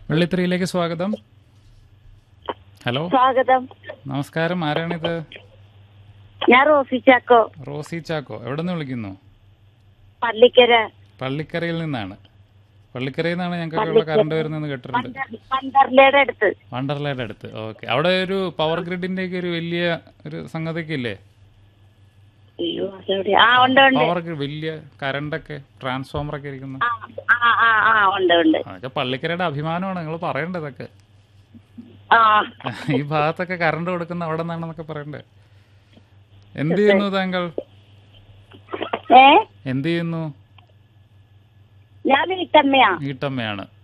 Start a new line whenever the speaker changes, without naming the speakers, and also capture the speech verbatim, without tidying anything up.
വെള്ളിത്തിരയിലേക്ക് സ്വാഗതം. ഹലോ,
സ്വാഗതം.
നമസ്കാരം. ആരാണിത്?
ഞാൻ റോസി ചാക്കോ.
റോസി ചാക്കോ, എവിടെ നിന്ന് വിളിക്കുന്നു?
പള്ളിക്കര.
പള്ളിക്കരയിൽ നിന്നാണ്. പള്ളിക്കരയിൽ നിന്നാണ് ഞങ്ങൾക്കുള്ള കറണ്ട് വരുന്നതെന്ന് കേട്ടിട്ടുണ്ട്.
വണ്ടർലയുടെ അടുത്ത്.
വണ്ടർലയുടെ അടുത്ത്. ഓക്കെ. അവിടെ ഒരു പവർ ഗ്രിഡിന്റെ ഒക്കെ ഒരു വലിയ ഒരു സംഗതിയൊക്കെ ഇല്ലേ?
അയ്യോ, അതെവിടെ? ആ, ഉണ്ട് ഉണ്ട്.
പവർ ഗ്രിഡ്, വലിയ കറണ്ടൊക്കെ, ട്രാൻസ്ഫോമർ ഒക്കെ ഇരിക്കുന്ന.
ആ ആ ആ ആ ഉണ്ട് ഉണ്ട്.
അതൊക്കെ പള്ളിക്കരയുടെ അഭിമാനമാണ്. നിങ്ങൾ പറയേണ്ടതൊക്കെ.
ആ,
ഈ ഭാഗത്തൊക്കെ കറണ്ട് കൊടുക്കുന്ന അവിടെ നിന്നാണെന്നൊക്കെ പറയണ്ടേ. എന്ത് ചെയ്യുന്നു താങ്കൾ?
ഏ
എന്ത് ചെയ്യുന്നു?
ഞാൻ വീട്ടമ്മയാ.
വീട്ടമ്മയാണ്.